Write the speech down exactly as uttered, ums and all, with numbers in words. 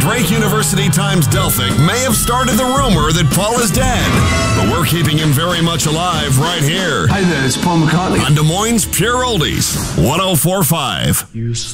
Drake University Times Delphic may have started the rumor that Paul is dead, but we're keeping him very much alive right here. Hi there, it's Paul McCartney. On Des Moines Pure Oldies, one oh four point five. You